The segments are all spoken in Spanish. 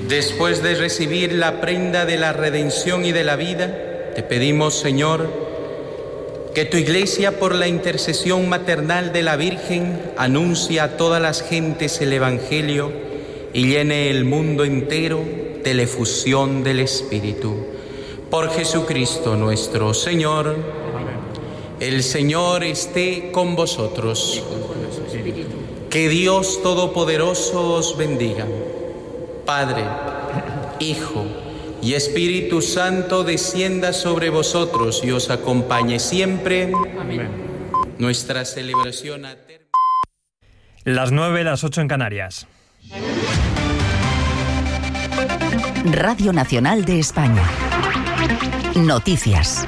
Después de recibir la prenda de la redención y de la vida, te pedimos, Señor, que tu Iglesia, por la intercesión maternal de la Virgen, anuncie a todas las gentes el Evangelio y llene el mundo entero de la efusión del Espíritu. Por Jesucristo nuestro Señor. El Señor esté con vosotros. Que Dios Todopoderoso os bendiga. Padre, Hijo y Espíritu Santo descienda sobre vosotros y os acompañe siempre. Amén. Nuestra celebración ha terminado. Las 9, las 8 en Canarias. Radio Nacional de España. Noticias.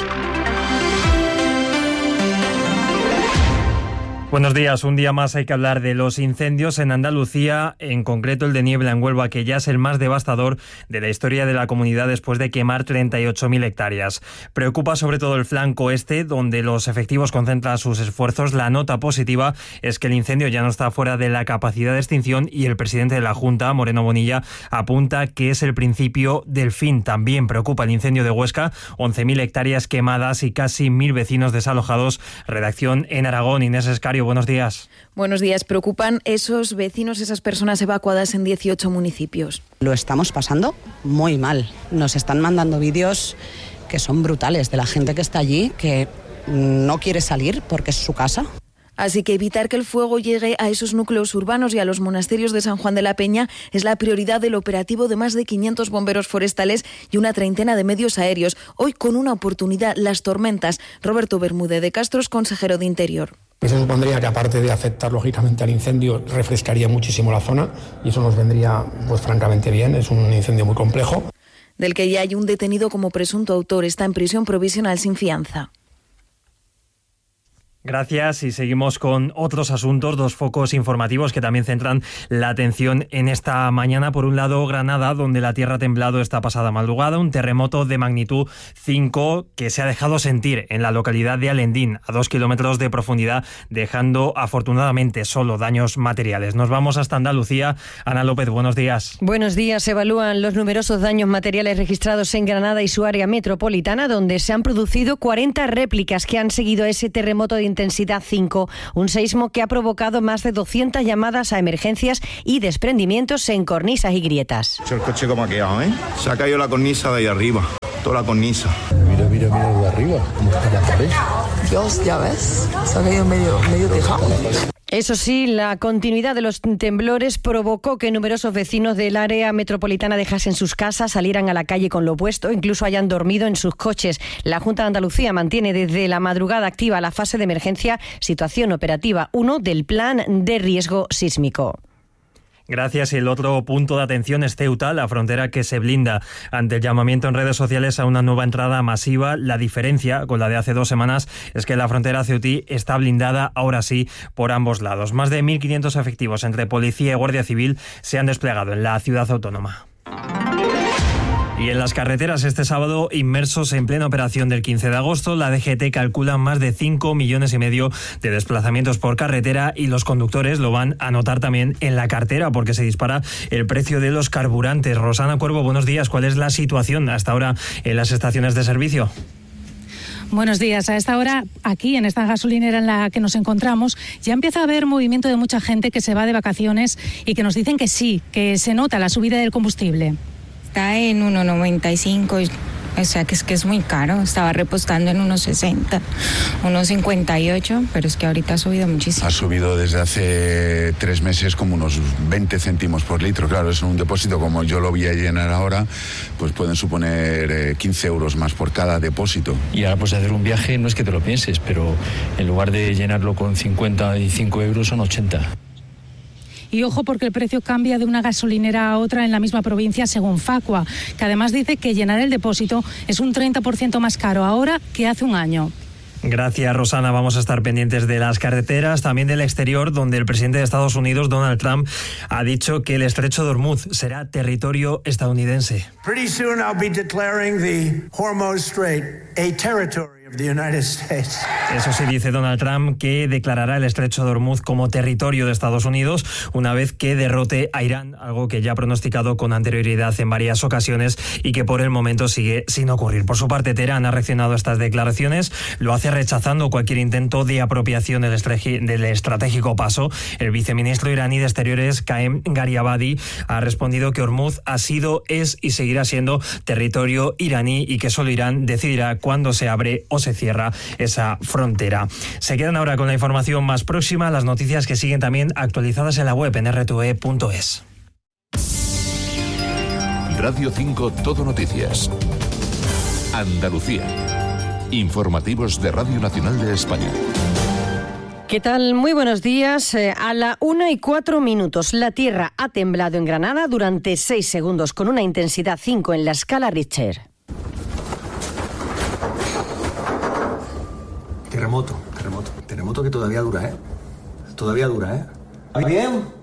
Buenos días. Un día más hay que hablar de los incendios en Andalucía, en concreto el de Niebla en Huelva, que ya es el más devastador de la historia de la comunidad después de quemar 38.000 hectáreas. Preocupa sobre todo el flanco este, donde los efectivos concentran sus esfuerzos. La nota positiva es que el incendio ya no está fuera de la capacidad de extinción y el presidente de la Junta, Moreno Bonilla, apunta que es el principio del fin. También preocupa el incendio de Huesca, 11.000 hectáreas quemadas y casi 1.000 vecinos desalojados. Redacción en Aragón, Inés Escario. Buenos días. Buenos días. Preocupan esos vecinos, esas personas evacuadas en 18 municipios. Lo estamos pasando muy mal. Nos están mandando vídeos que son brutales de la gente que está allí, que no quiere salir porque es su casa. Así que evitar que el fuego llegue a esos núcleos urbanos y a los monasterios de San Juan de la Peña es la prioridad del operativo de más de 500 bomberos forestales y una treintena de medios aéreos. Hoy con una oportunidad, las tormentas. Roberto Bermúdez de Castro es consejero de Interior. Eso supondría que, aparte de afectar lógicamente al incendio, refrescaría muchísimo la zona y eso nos vendría pues francamente bien. Es un incendio muy complejo. Del que ya hay un detenido como presunto autor. Está en prisión provisional sin fianza. Gracias y seguimos con otros asuntos, dos focos informativos que también centran la atención en esta mañana. Por un lado, Granada, donde la tierra ha temblado esta pasada madrugada, un terremoto de magnitud 5 que se ha dejado sentir en la localidad de Alendín, a 2 kilómetros de profundidad, dejando afortunadamente solo daños materiales. Nos vamos hasta Andalucía. Ana López, buenos días. Buenos días. Se evalúan los numerosos daños materiales registrados en Granada y su área metropolitana, donde se han producido 40 réplicas que han seguido ese terremoto de intensidad 5, un seismo que ha provocado más de 200 llamadas a emergencias y desprendimientos en cornisas y grietas. El coche como ha quedado, ¿eh? Se ha caído la cornisa de ahí arriba, toda la cornisa. Mira de arriba, cómo está la pared. Dios, ya ves, se ha caído medio tejado. Eso sí, la continuidad de los temblores provocó que numerosos vecinos del área metropolitana dejasen sus casas, salieran a la calle con lo puesto, incluso hayan dormido en sus coches. La Junta de Andalucía mantiene desde la madrugada activa la fase de emergencia, situación operativa 1 del Plan de Riesgo Sísmico. Gracias. Y el otro punto de atención es Ceuta, la frontera que se blinda ante el llamamiento en redes sociales a una nueva entrada masiva. La diferencia con la de hace 2 semanas es que la frontera ceutí está blindada, ahora sí, por ambos lados. Más de 1.500 efectivos entre policía y guardia civil se han desplegado en la ciudad autónoma. Y en las carreteras este sábado, inmersos en plena operación del 15 de agosto, la DGT calcula más de 5,5 millones de desplazamientos por carretera y los conductores lo van a notar también en la cartera porque se dispara el precio de los carburantes. Rosana Cuervo, buenos días. ¿Cuál es la situación hasta ahora en las estaciones de servicio? Buenos días. A esta hora, aquí en esta gasolinera en la que nos encontramos, ya empieza a haber movimiento de mucha gente que se va de vacaciones y que nos dicen que sí, que se nota la subida del combustible. Está en 1,95, o sea que es muy caro. Estaba repostando en 1,60, 1,58, pero es que ahorita ha subido muchísimo. Ha subido desde hace 3 meses como unos 20 céntimos por litro. Claro, es un depósito, como yo lo voy a llenar ahora, pues pueden suponer 15 euros más por cada depósito. Y ahora pues hacer un viaje no es que te lo pienses, pero en lugar de llenarlo con 55 euros son 80. Y ojo porque el precio cambia de una gasolinera a otra en la misma provincia según Facua, que además dice que llenar el depósito es un 30% más caro ahora que hace un año. Gracias, Rosana. Vamos a estar pendientes de las carreteras, también del exterior, donde el presidente de Estados Unidos, Donald Trump, ha dicho que el estrecho de Hormuz será territorio estadounidense. Pretty soon I'll be declaring the Hormuz Strait a territory of the United States. Eso sí dice Donald Trump, que declarará el Estrecho de Hormuz como territorio de Estados Unidos una vez que derrote a Irán, algo que ya ha pronosticado con anterioridad en varias ocasiones y que por el momento sigue sin ocurrir. Por su parte, Teherán ha reaccionado a estas declaraciones, lo hace rechazando cualquier intento de apropiación del estratégico paso. El viceministro iraní de Exteriores, Qaem Gariabadi, ha respondido que Hormuz ha sido, es y seguirá siendo territorio iraní y que solo Irán decidirá cuándo se abre o se cierra esa frontera. Se quedan ahora con la información más próxima, las noticias que siguen también actualizadas en la web en rtve.es. Radio 5 Todo Noticias. Andalucía. Informativos de Radio Nacional de España. ¿Qué tal? Muy buenos días. A la 1:04, la tierra ha temblado en Granada durante 6 segundos con una intensidad 5 en la escala Richter. Terremoto que todavía dura, ¿Bien?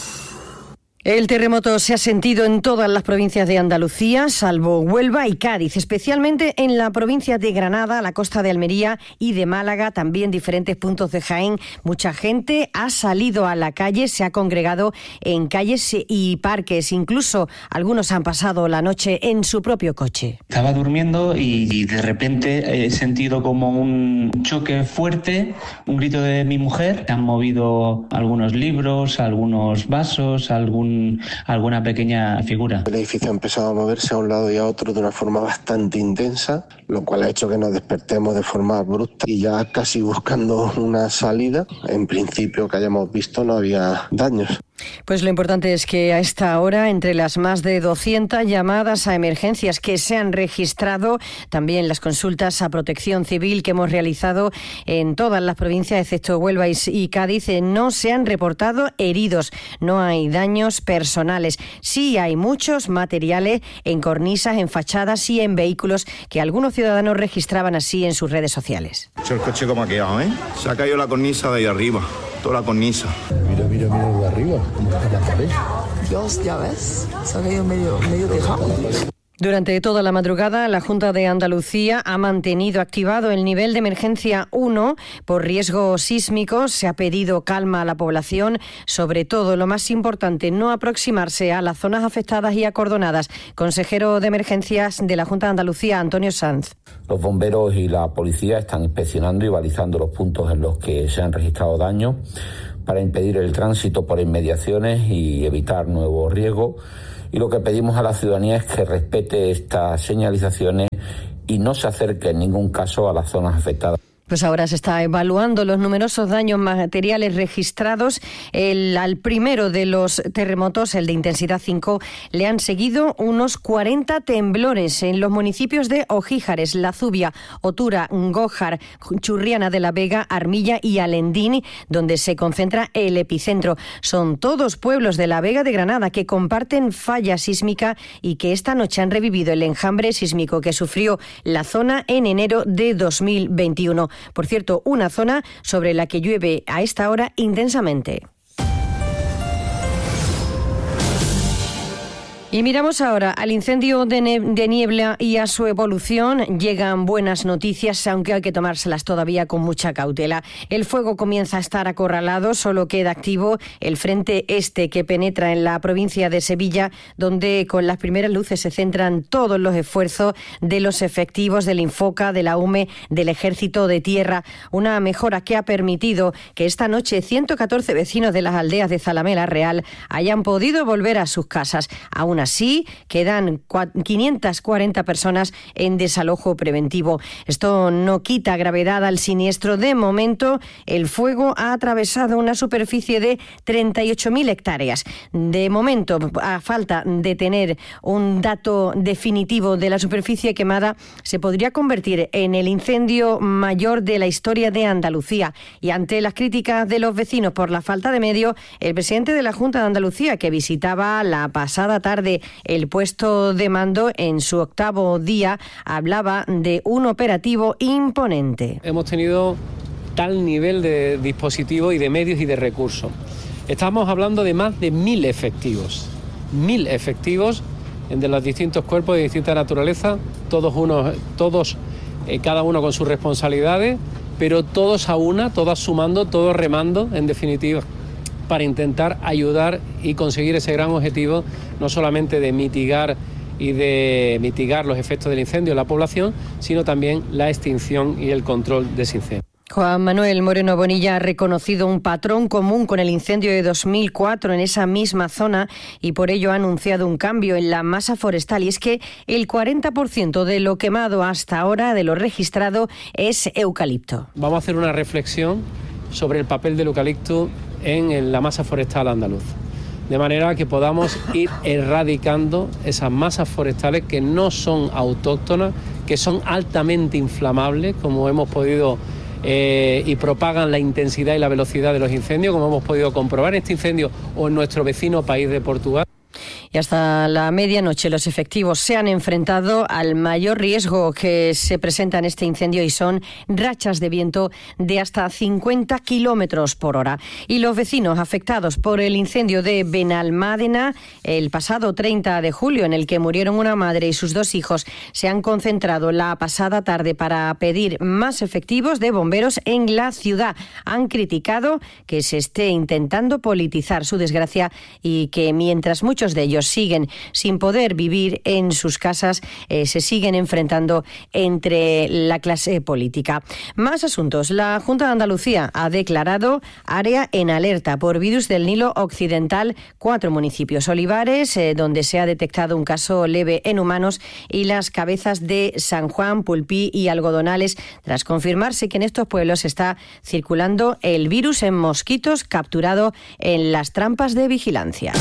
El terremoto se ha sentido en todas las provincias de Andalucía, salvo Huelva y Cádiz, especialmente en la provincia de Granada, la costa de Almería y de Málaga, también diferentes puntos de Jaén. Mucha gente ha salido a la calle, se ha congregado en calles y parques, incluso algunos han pasado la noche en su propio coche. Estaba durmiendo y de repente he sentido como un choque fuerte, un grito de mi mujer. Han movido algunos libros, algunos vasos, alguna pequeña figura. El edificio ha empezado a moverse a un lado y a otro de una forma bastante intensa, lo cual ha hecho que nos despertemos de forma abrupta y ya casi buscando una salida. En principio, que hayamos visto, no había daños. Pues lo importante es que a esta hora, entre las más de 200 llamadas a emergencias que se han registrado, también las consultas a Protección Civil que hemos realizado en todas las provincias, excepto Huelva y Cádiz, no se han reportado heridos, no hay daños personales. Sí hay muchos materiales en cornisas, en fachadas y en vehículos que algunos ciudadanos registraban así en sus redes sociales. El coche como ha quedado, Se ha caído la cornisa de ahí arriba, toda la cornisa. Mira de arriba, cómo está la pared. Dios, ya ves, se ha caído medio tejado. Durante toda la madrugada, la Junta de Andalucía ha mantenido activado el nivel de emergencia 1 por riesgo sísmico. Se ha pedido calma a la población, sobre todo, lo más importante, no aproximarse a las zonas afectadas y acordonadas. Consejero de Emergencias de la Junta de Andalucía, Antonio Sanz. Los bomberos y la policía están inspeccionando y balizando los puntos en los que se han registrado daños para impedir el tránsito por inmediaciones y evitar nuevos riesgos. Y lo que pedimos a la ciudadanía es que respete estas señalizaciones y no se acerque en ningún caso a las zonas afectadas. Pues ahora se está evaluando los numerosos daños materiales registrados. Al primero de los terremotos, el de intensidad 5, le han seguido unos 40 temblores en los municipios de Ojíjares, La Zubia, Otura, Ngójar, Churriana de la Vega, Armilla y Alendín, donde se concentra el epicentro. Son todos pueblos de la Vega de Granada que comparten falla sísmica y que esta noche han revivido el enjambre sísmico que sufrió la zona en enero de 2021. Por cierto, una zona sobre la que llueve a esta hora intensamente. Y miramos ahora al incendio de Niebla y a su evolución. Llegan buenas noticias, aunque hay que tomárselas todavía con mucha cautela. El fuego comienza a estar acorralado, solo queda activo el frente este que penetra en la provincia de Sevilla, donde con las primeras luces se centran todos los esfuerzos de los efectivos del Infoca, de la UME, del Ejército de Tierra. Una mejora que ha permitido que esta noche 114 vecinos de las aldeas de Zalamea Real hayan podido volver a sus casas. Aún así, quedan 540 personas en desalojo preventivo. Esto no quita gravedad al siniestro. De momento, el fuego ha atravesado una superficie de 38.000 hectáreas. De momento, a falta de tener un dato definitivo de la superficie quemada, se podría convertir en el incendio mayor de la historia de Andalucía. Y ante las críticas de los vecinos por la falta de medio, el presidente de la Junta de Andalucía, que visitaba la pasada tarde el puesto de mando en su 8º día, hablaba de un operativo imponente. Hemos tenido tal nivel de dispositivos y de medios y de recursos. Estamos hablando de más de 1.000 efectivos. 1.000 efectivos de los distintos cuerpos de distinta naturaleza, todos cada uno con sus responsabilidades, pero todos a una, todos sumando, todos remando, en definitiva, para intentar ayudar y conseguir ese gran objetivo, no solamente de mitigar los efectos del incendio en la población, sino también la extinción y el control de ese incendio. Juan Manuel Moreno Bonilla ha reconocido un patrón común con el incendio de 2004 en esa misma zona y por ello ha anunciado un cambio en la masa forestal. Y es que el 40% de lo quemado hasta ahora, de lo registrado, es eucalipto. Vamos a hacer una reflexión sobre el papel del eucalipto en la masa forestal andaluz, de manera que podamos ir erradicando esas masas forestales que no son autóctonas, que son altamente inflamables, como hemos podido y propagan la intensidad y la velocidad de los incendios, como hemos podido comprobar en este incendio o en nuestro vecino país de Portugal. Y hasta la medianoche los efectivos se han enfrentado al mayor riesgo que se presenta en este incendio y son rachas de viento de hasta 50 kilómetros por hora. Y los vecinos afectados por el incendio de Benalmádena el pasado 30 de julio, en el que murieron una madre y sus 2 hijos, se han concentrado la pasada tarde para pedir más efectivos de bomberos en la ciudad. Han criticado que se esté intentando politizar su desgracia y que mientras muchos de ellos siguen sin poder vivir en sus casas, se siguen enfrentando entre la clase política. Más asuntos. La Junta de Andalucía ha declarado área en alerta por virus del Nilo Occidental 4 municipios: Olivares, donde se ha detectado un caso leve en humanos, y Las Cabezas de San Juan, Pulpí y Algodonales, tras confirmarse que en estos pueblos está circulando el virus en mosquitos capturado en las trampas de vigilancia.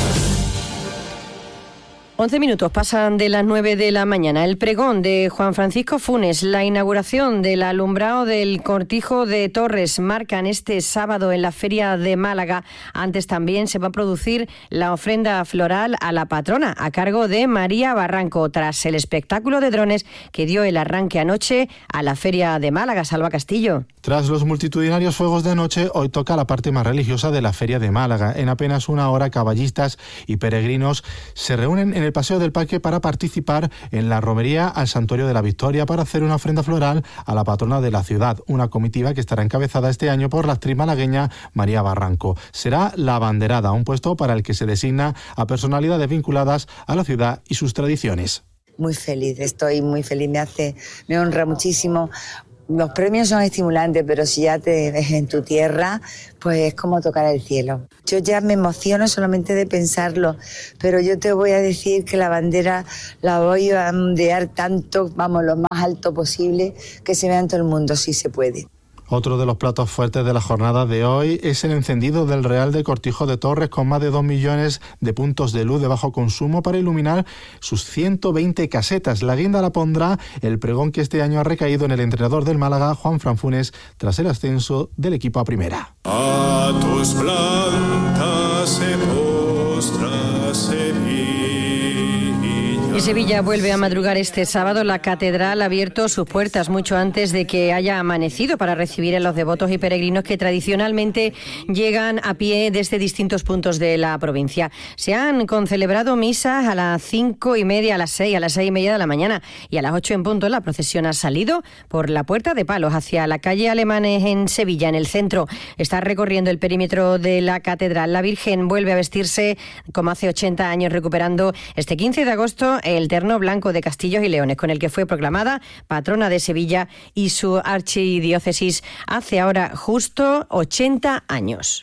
11 minutos pasan de las 9 de la mañana. El pregón de Juan Francisco Funes, la inauguración del alumbrado del Cortijo de Torres marcan este sábado en la Feria de Málaga. Antes también se va a producir la ofrenda floral a la patrona a cargo de María Barranco, tras el espectáculo de drones que dio el arranque anoche a la Feria de Málaga. Salva Castillo. Tras los multitudinarios fuegos de anoche, hoy toca la parte más religiosa de la Feria de Málaga. En apenas una hora, caballistas y peregrinos se reúnen en el Paseo del Parque para participar en la romería al Santuario de la Victoria para hacer una ofrenda floral a la patrona de la ciudad, una comitiva que estará encabezada este año por la actriz malagueña María Barranco. Será la abanderada, un puesto para el que se designa a personalidades vinculadas a la ciudad y sus tradiciones. Muy feliz, estoy muy feliz, me honra muchísimo. Los premios son estimulantes, pero si ya te ves en tu tierra, pues es como tocar el cielo. Yo ya me emociono solamente de pensarlo, pero yo te voy a decir que la bandera la voy a ondear tanto, vamos, lo más alto posible, que se vea en todo el mundo, si se puede. Otro de los platos fuertes de la jornada de hoy es el encendido del Real de Cortijo de Torres, con más de 2 millones de puntos de luz de bajo consumo para iluminar sus 120 casetas. La guinda la pondrá el pregón que este año ha recaído en el entrenador del Málaga, Juan Fran Funes, tras el ascenso del equipo a primera. A tus plantas se postra Sevilla. Y Sevilla vuelve a madrugar este sábado. La catedral ha abierto sus puertas mucho antes de que haya amanecido para recibir a los devotos y peregrinos que tradicionalmente llegan a pie desde distintos puntos de la provincia. Se han concelebrado misas a las 5:30, a las 6, a las 6:30 de la mañana, y a las 8 en punto la procesión ha salido por la Puerta de Palos hacia la calle Alemanes en Sevilla, en el centro. Está recorriendo el perímetro de la catedral. La Virgen vuelve a vestirse como hace 80 años, recuperando este 15 de agosto el terno blanco de Castillos y Leones, con el que fue proclamada patrona de Sevilla y su archidiócesis hace ahora justo 80 años.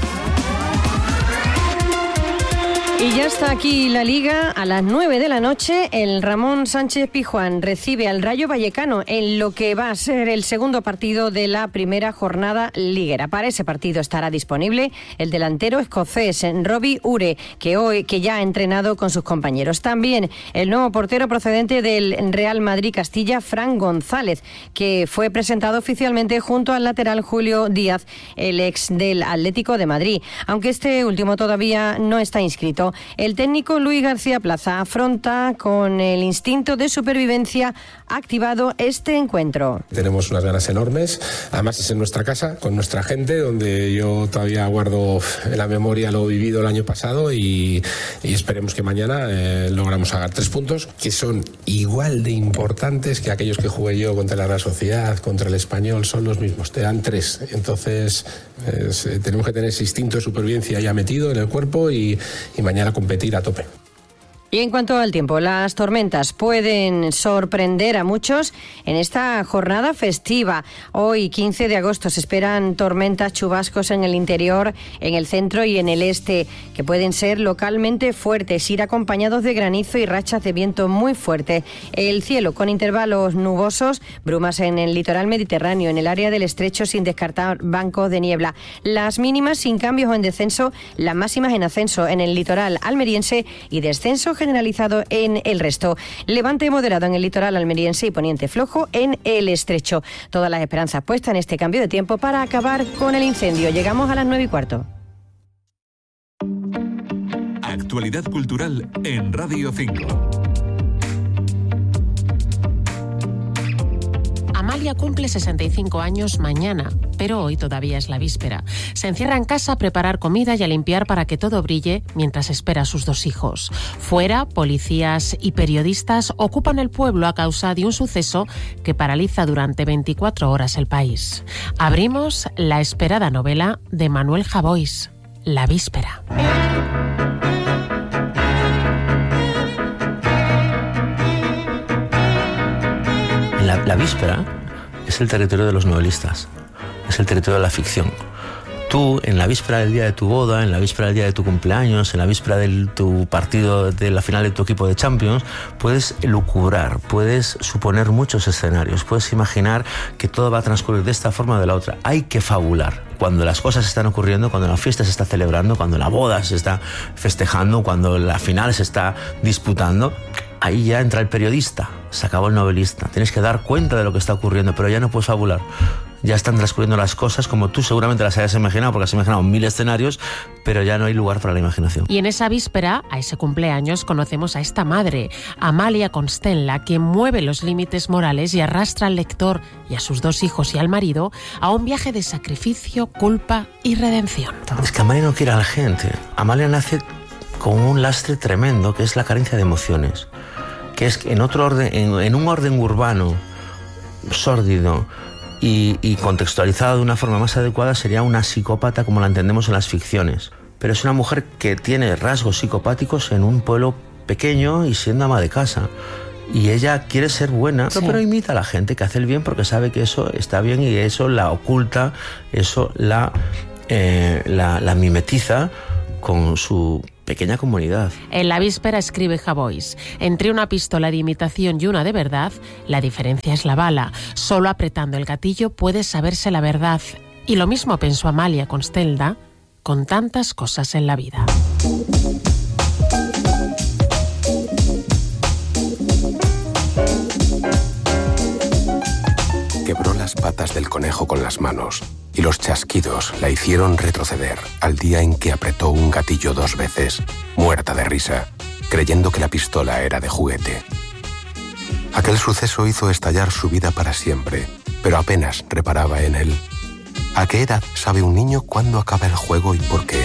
Y ya está aquí la Liga. A las 9 de la noche, el Ramón Sánchez Pizjuán recibe al Rayo Vallecano en lo que va a ser el segundo partido de la primera jornada liguera. Para ese partido estará disponible el delantero escocés Robbie Ure, que ya ha entrenado con sus compañeros. También el nuevo portero procedente del Real Madrid Castilla, Fran González, que fue presentado oficialmente junto al lateral Julio Díaz, el ex del Atlético de Madrid, aunque este último todavía no está inscrito Cielo. El técnico Luis García Plaza afronta con el instinto de supervivencia activado este encuentro. Tenemos unas ganas enormes, además es en nuestra casa, con nuestra gente, donde yo todavía guardo en la memoria lo vivido el año pasado y esperemos que mañana logramos sacar 3 puntos que son igual de importantes que aquellos que jugué yo contra la Real Sociedad, contra el Español, son los mismos, te dan 3. Entonces tenemos que tener ese instinto de supervivencia ya metido en el cuerpo y mañana competir a tope. Y en cuanto al tiempo, las tormentas pueden sorprender a muchos en esta jornada festiva. Hoy, 15 de agosto, se esperan tormentas, chubascos en el interior, en el centro y en el este, que pueden ser localmente fuertes, ir acompañados de granizo y rachas de viento muy fuerte. El cielo con intervalos nubosos, brumas en el litoral mediterráneo, en el área del estrecho sin descartar bancos de niebla. Las mínimas sin cambios o en descenso, las máximas en ascenso en el litoral almeriense y descenso generalizado en el resto. Levante moderado en el litoral almeriense y poniente flojo en el estrecho. Todas las esperanzas puestas en este cambio de tiempo para acabar con el incendio. Llegamos a las 9:15. Actualidad cultural en Radio 5. Amalia cumple 65 años mañana, pero hoy todavía es la víspera. Se encierra en casa a preparar comida y a limpiar para que todo brille mientras espera a sus 2 hijos. Fuera, policías y periodistas ocupan el pueblo a causa de un suceso que paraliza durante 24 horas el país. Abrimos la esperada novela de Manuel Javois, La víspera. La víspera es el territorio de los novelistas, es el territorio de la ficción. Tú, en la víspera del día de tu boda, en la víspera del día de tu cumpleaños, en la víspera de tu partido, de la final de tu equipo de Champions, puedes lucubrar, puedes suponer muchos escenarios, puedes imaginar que todo va a transcurrir de esta forma o de la otra. Hay que fabular. Cuando las cosas están ocurriendo, cuando la fiesta se está celebrando, cuando la boda se está festejando, cuando la final se está disputando, ahí ya entra el periodista, se acabó el novelista. Tienes que dar cuenta de lo que está ocurriendo, pero ya no puedes fabular. Ya están transcurriendo las cosas como tú seguramente las hayas imaginado, porque has imaginado 1000 escenarios, pero ya no hay lugar para la imaginación. Y en esa víspera, a ese cumpleaños, conocemos a esta madre, Amalia Constenla, que mueve los límites morales y arrastra al lector y a sus 2 hijos y al marido a un viaje de sacrificio, culpa y redención. Es que Amalia no quiere a la gente. Amalia nace con un lastre tremendo, que es la carencia de emociones, que es en otro orden, en un orden urbano, sórdido, y contextualizada de una forma más adecuada, sería una psicópata como la entendemos en las ficciones. Pero es una mujer que tiene rasgos psicopáticos en un pueblo pequeño y siendo ama de casa. Y ella quiere ser buena, sí, pero imita a la gente que hace el bien porque sabe que eso está bien y eso la oculta, eso la mimetiza con su pequeña comunidad. En la víspera, escribe Javois, entre una pistola de imitación y una de verdad, la diferencia es la bala. Solo apretando el gatillo puede saberse la verdad. Y lo mismo pensó Amalia Constenla con tantas cosas en la vida. Quebró las patas del conejo con las manos y los chasquidos la hicieron retroceder al día en que apretó un gatillo 2 veces, muerta de risa, creyendo que la pistola era de juguete. Aquel suceso hizo estallar su vida para siempre, pero apenas reparaba en él. ¿A qué edad sabe un niño cuándo acaba el juego y por qué?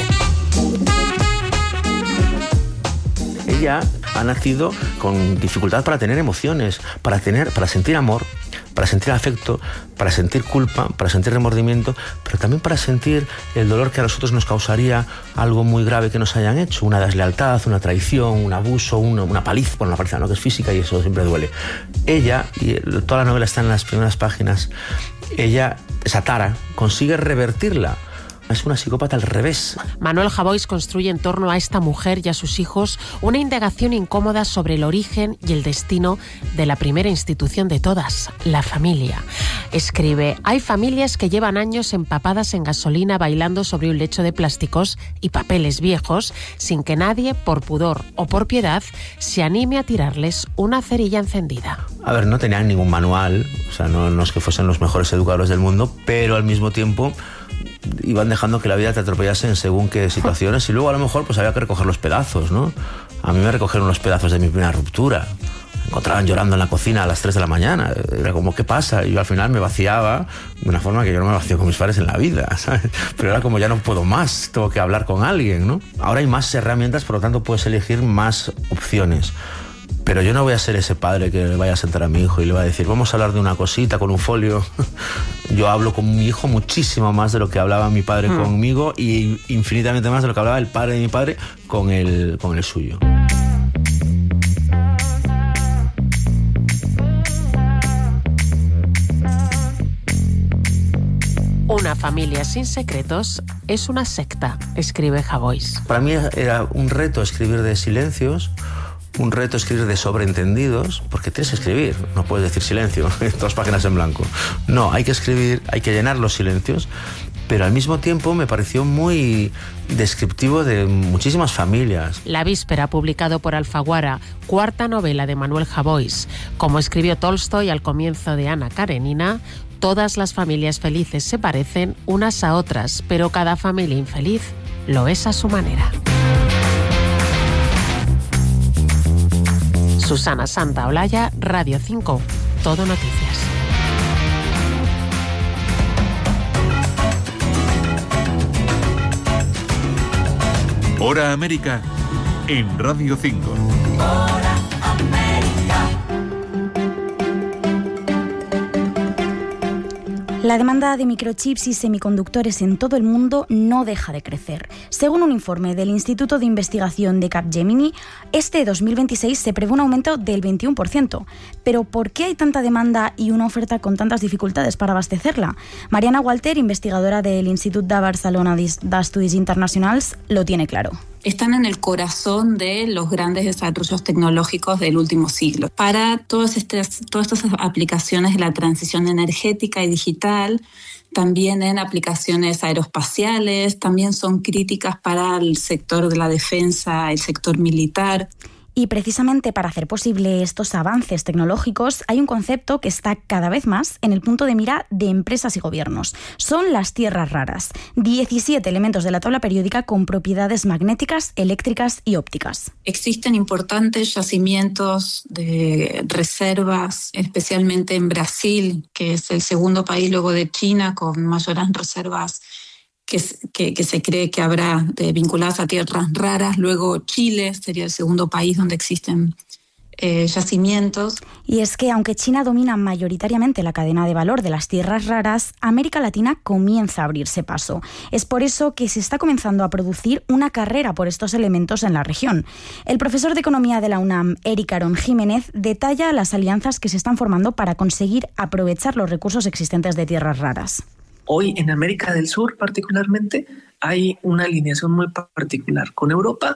Ella ha nacido con dificultad para tener emociones, para sentir amor, para sentir afecto, para sentir culpa, para sentir remordimiento, pero también para sentir el dolor que a nosotros nos causaría algo muy grave que nos hayan hecho, una deslealtad, una traición, un abuso, una paliza, bueno, una paliza no, que es física y eso siempre duele. Ella, y toda la novela está en las primeras páginas, ella, esa tara, consigue revertirla. Es una psicópata al revés. Manuel Javois construye en torno a esta mujer y a sus hijos una indagación incómoda sobre el origen y el destino de la primera institución de todas, la familia. Escribe, hay familias que llevan años empapadas en gasolina bailando sobre un lecho de plásticos y papeles viejos sin que nadie, por pudor o por piedad, se anime a tirarles una cerilla encendida. A ver, no tenían ningún manual, o sea, no es que fuesen los mejores educadores del mundo, pero al mismo tiempo iban dejando que la vida te atropellase en según qué situaciones y luego a lo mejor pues había que recoger los pedazos, ¿no? A mí me recogieron los pedazos de mi primera ruptura. Me encontraban llorando en la cocina a las 3 de la mañana. Era como, ¿qué pasa? Y yo al final me vaciaba de una forma que yo no me vacío con mis padres en la vida, ¿sabes? Pero era como, ya no puedo más, tengo que hablar con alguien, ¿no? Ahora hay más herramientas, por lo tanto puedes elegir más opciones. Pero yo no voy a ser ese padre que le vaya a sentar a mi hijo y le va a decir, vamos a hablar de una cosita con un folio. Yo hablo con mi hijo muchísimo más de lo que hablaba mi padre conmigo y infinitamente más de lo que hablaba el padre de mi padre con el suyo. Una familia sin secretos es una secta, escribe Javois. Para mí era un reto escribir de silencios, un reto escribir de sobreentendidos, porque tienes que escribir, no puedes decir silencio, 2 páginas en blanco. No, hay que escribir, hay que llenar los silencios, pero al mismo tiempo me pareció muy descriptivo de muchísimas familias. La víspera, publicado por Alfaguara, 4ª novela de Manuel Javois. Como escribió Tolstoy al comienzo de Ana Karenina, todas las familias felices se parecen unas a otras, pero cada familia infeliz lo es a su manera. Susana Santaolalla, Radio 5, Todo Noticias. Hora América en Radio 5. Hora América. La demanda de microchips y semiconductores en todo el mundo no deja de crecer. Según un informe del Instituto de Investigación de Capgemini, este 2026 se prevé un aumento del 21%. Pero ¿por qué hay tanta demanda y una oferta con tantas dificultades para abastecerla? Mariana Walter, investigadora del Institut de Barcelona d'Estudis Internacionals, lo tiene claro. Están en el corazón de los grandes desarrollos tecnológicos del último siglo. Para todas estas aplicaciones de la transición energética y digital, también en aplicaciones aeroespaciales, también son críticas para el sector de la defensa, el sector militar. Y precisamente para hacer posible estos avances tecnológicos hay un concepto que está cada vez más en el punto de mira de empresas y gobiernos. Son las tierras raras, 17 elementos de la tabla periódica con propiedades magnéticas, eléctricas y ópticas. Existen importantes yacimientos de reservas, especialmente en Brasil, que es el segundo país luego de China con mayores reservas que se cree que habrá vinculadas a tierras raras. Luego Chile sería el segundo país donde existen yacimientos. Y es que aunque China domina mayoritariamente la cadena de valor de las tierras raras, América Latina comienza a abrirse paso. Es por eso que se está comenzando a producir una carrera por estos elementos en la región. El profesor de Economía de la UNAM, Eric Aaron Jiménez, detalla las alianzas que se están formando para conseguir aprovechar los recursos existentes de tierras raras. Hoy en América del Sur particularmente hay una alineación muy particular con Europa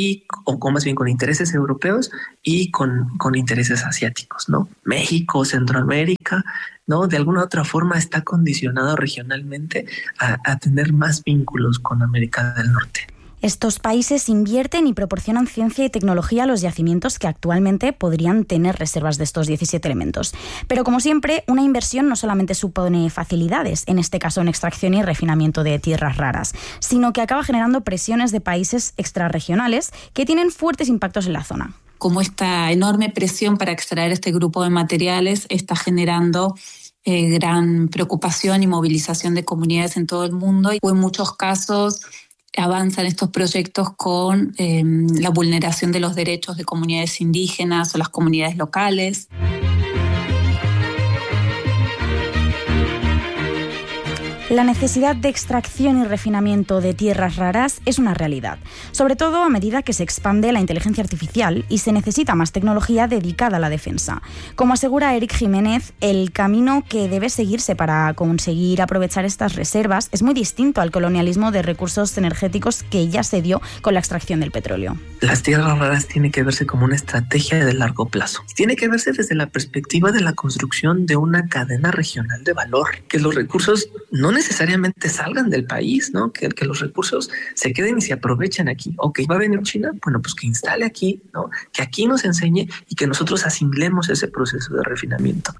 o más bien con intereses europeos y con intereses asiáticos, ¿no? México, Centroamérica, ¿no? De alguna u otra forma está condicionado regionalmente a tener más vínculos con América del Norte. Estos países invierten y proporcionan ciencia y tecnología a los yacimientos que actualmente podrían tener reservas de estos 17 elementos. Pero como siempre, una inversión no solamente supone facilidades, en este caso en extracción y refinamiento de tierras raras, sino que acaba generando presiones de países extrarregionales que tienen fuertes impactos en la zona. Como esta enorme presión para extraer este grupo de materiales está generando gran preocupación y movilización de comunidades en todo el mundo, y en muchos casos avanzan estos proyectos con la vulneración de los derechos de comunidades indígenas o las comunidades locales. La necesidad de extracción y refinamiento de tierras raras es una realidad, sobre todo a medida que se expande la inteligencia artificial y se necesita más tecnología dedicada a la defensa. Como asegura Eric Jiménez, el camino que debe seguirse para conseguir aprovechar estas reservas es muy distinto al colonialismo de recursos energéticos que ya se dio con la extracción del petróleo. Las tierras raras tienen que verse como una estrategia de largo plazo. Tiene que verse desde la perspectiva de la construcción de una cadena regional de valor, que los recursos no necesariamente salgan del país, ¿no? Que los recursos se queden y se aprovechen aquí. Ok, va a venir China, bueno, pues que instale aquí, ¿no? Que aquí nos enseñe y que nosotros asimilemos ese proceso de refinamiento.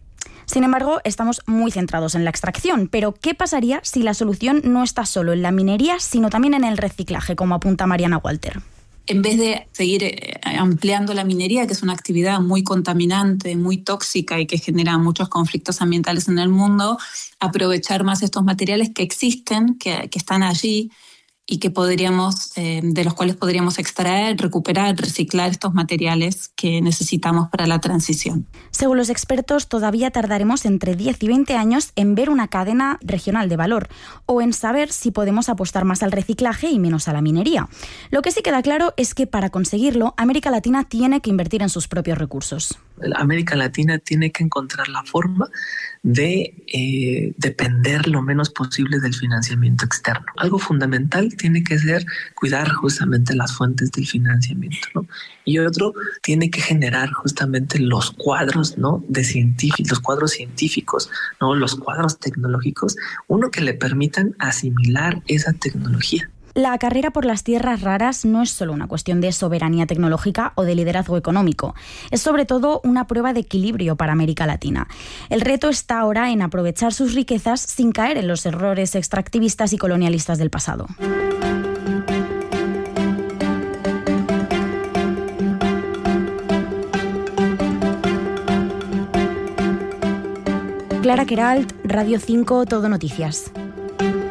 Sin embargo, estamos muy centrados en la extracción, pero ¿qué pasaría si la solución no está solo en la minería, sino también en el reciclaje, como apunta Mariana Walter? En vez de seguir ampliando la minería, que es una actividad muy contaminante, muy tóxica y que genera muchos conflictos ambientales en el mundo, aprovechar más estos materiales que existen, que están allí y que de los cuales podríamos extraer, recuperar, reciclar estos materiales que necesitamos para la transición. Según los expertos, todavía tardaremos entre 10 y 20 años en ver una cadena regional de valor o en saber si podemos apostar más al reciclaje y menos a la minería. Lo que sí queda claro es que para conseguirlo, América Latina tiene que invertir en sus propios recursos. América Latina tiene que encontrar la forma de depender lo menos posible del financiamiento externo. Algo fundamental tiene que ser cuidar justamente las fuentes del financiamiento, ¿no? Y otro tiene que generar justamente los cuadros, ¿no? Los cuadros científicos, ¿no? Los cuadros tecnológicos, uno que le permitan asimilar esa tecnología. La carrera por las tierras raras no es solo una cuestión de soberanía tecnológica o de liderazgo económico. Es sobre todo una prueba de equilibrio para América Latina. El reto está ahora en aprovechar sus riquezas sin caer en los errores extractivistas y colonialistas del pasado. Clara Queralt, Radio 5, Todo Noticias.